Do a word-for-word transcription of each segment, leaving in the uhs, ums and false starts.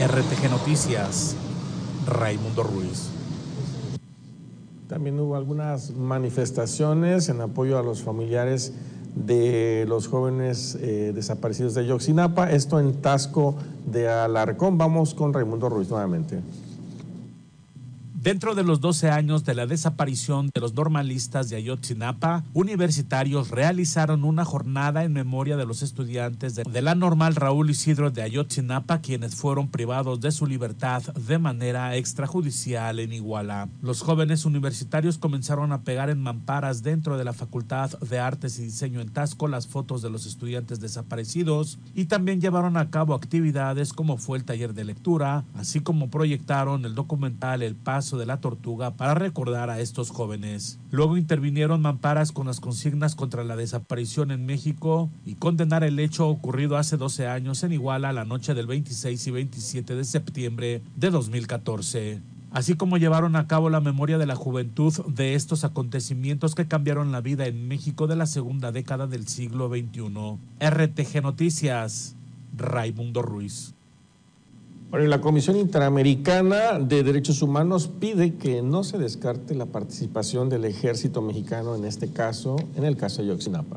R T G Noticias, Raimundo Ruiz. También hubo algunas manifestaciones en apoyo a los familiares de los jóvenes eh, desaparecidos de Ayotzinapa, esto en Taxco de Alarcón. Vamos con Raimundo Ruiz nuevamente. Dentro de los doce años de la desaparición de los normalistas de Ayotzinapa, universitarios realizaron una jornada en memoria de los estudiantes de, de la normal Raúl Isidro de Ayotzinapa, quienes fueron privados de su libertad de manera extrajudicial en Iguala. Los jóvenes universitarios comenzaron a pegar en mamparas dentro de la Facultad de Artes y Diseño en Taxco las fotos de los estudiantes desaparecidos y también llevaron a cabo actividades como fue el taller de lectura, así como proyectaron el documental El Paso de la Tortuga para recordar a estos jóvenes. Luego intervinieron mamparas con las consignas contra la desaparición en México y condenar el hecho ocurrido hace doce años en Iguala la noche del veintiséis y veintisiete de septiembre de dos mil catorce. Así como llevaron a cabo la memoria de la juventud de estos acontecimientos que cambiaron la vida en México de la segunda década del siglo veintiuno. R T G Noticias, Raimundo Ruiz. Bueno, la Comisión Interamericana de Derechos Humanos pide que no se descarte la participación del ejército mexicano en este caso, en el caso de Ayotzinapa.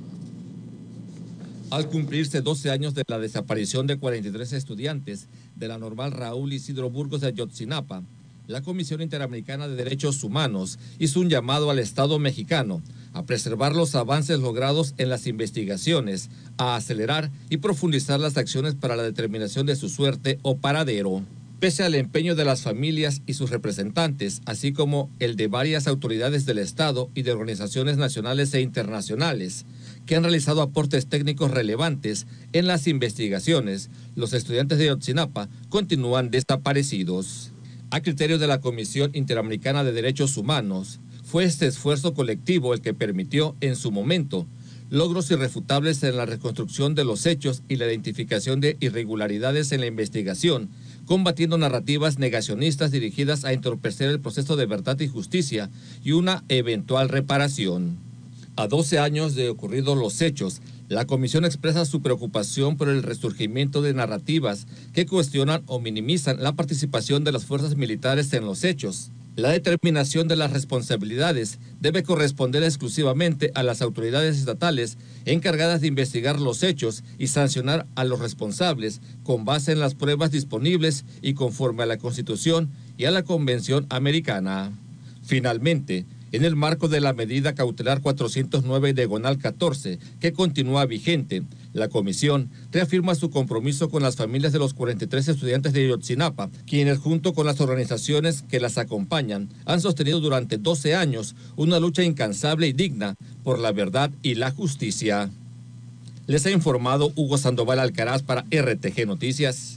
Al cumplirse doce años de la desaparición de cuarenta y tres estudiantes de la normal Raúl Isidro Burgos de Ayotzinapa, la Comisión Interamericana de Derechos Humanos hizo un llamado al Estado mexicano a preservar los avances logrados en las investigaciones, a acelerar y profundizar las acciones para la determinación de su suerte o paradero. Pese al empeño de las familias y sus representantes, así como el de varias autoridades del Estado y de organizaciones nacionales e internacionales, que han realizado aportes técnicos relevantes en las investigaciones, los estudiantes de Ayotzinapa continúan desaparecidos. A criterio de la Comisión Interamericana de Derechos Humanos, fue este esfuerzo colectivo el que permitió, en su momento, logros irrefutables en la reconstrucción de los hechos y la identificación de irregularidades en la investigación, combatiendo narrativas negacionistas dirigidas a entorpecer el proceso de verdad y justicia y una eventual reparación. A doce años de ocurridos los hechos, la Comisión expresa su preocupación por el resurgimiento de narrativas que cuestionan o minimizan la participación de las fuerzas militares en los hechos. La determinación de las responsabilidades debe corresponder exclusivamente a las autoridades estatales encargadas de investigar los hechos y sancionar a los responsables con base en las pruebas disponibles y conforme a la Constitución y a la Convención Americana. Finalmente, en el marco de la medida cautelar cuatrocientos nueve diagonal catorce, que continúa vigente, la Comisión reafirma su compromiso con las familias de los cuarenta y tres estudiantes de Ayotzinapa, quienes junto con las organizaciones que las acompañan han sostenido durante doce años una lucha incansable y digna por la verdad y la justicia. Les ha informado Hugo Sandoval Alcaraz para R T G Noticias.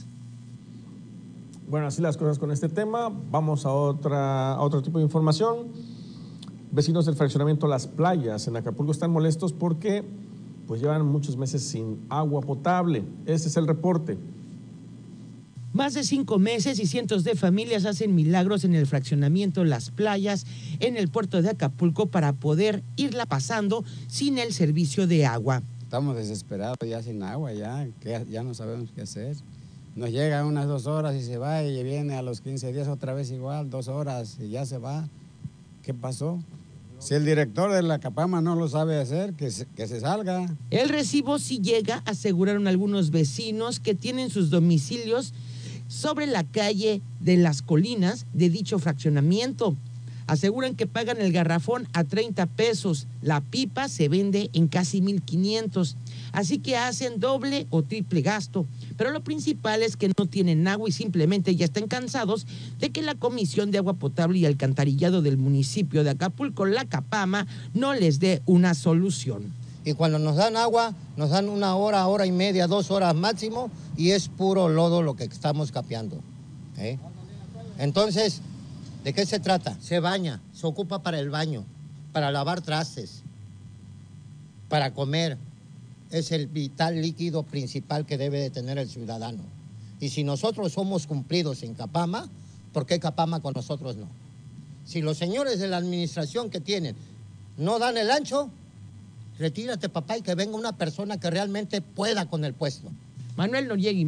Bueno, así las cosas con este tema. Vamos a, otra, a otro tipo de información. Vecinos del fraccionamiento Las Playas en Acapulco están molestos porque pues llevan muchos meses sin agua potable. Ese es el reporte. Más de cinco meses y cientos de familias hacen milagros en el fraccionamiento Las Playas en el puerto de Acapulco para poder irla pasando sin el servicio de agua. Estamos desesperados ya sin agua, ya, que ya no sabemos qué hacer. Nos llega unas dos horas y se va y viene a los quince días otra vez igual, dos horas y ya se va. ¿Qué pasó? Si el director de la Capama no lo sabe hacer, que se, que se salga. El recibo sí llega, aseguraron algunos vecinos que tienen sus domicilios sobre la calle de Las Colinas de dicho fraccionamiento. Aseguran que pagan el garrafón a treinta pesos, la pipa se vende en casi mil quinientos, así que hacen doble o triple gasto. Pero lo principal es que no tienen agua y simplemente ya están cansados de que la Comisión de Agua Potable y Alcantarillado del municipio de Acapulco, la Capama, no les dé una solución. Y cuando nos dan agua, nos dan una hora, hora y media, dos horas máximo, y es puro lodo lo que estamos capeando. ¿eh? Entonces, ¿de qué se trata? Se baña, se ocupa para el baño, para lavar trastes, para comer. Es el vital líquido principal que debe de tener el ciudadano. Y si nosotros somos cumplidos en Capama, ¿por qué Capama con nosotros no? Si los señores de la administración que tienen no dan el ancho, retírate, papá, y que venga una persona que realmente pueda con el puesto. Manuel Noriega.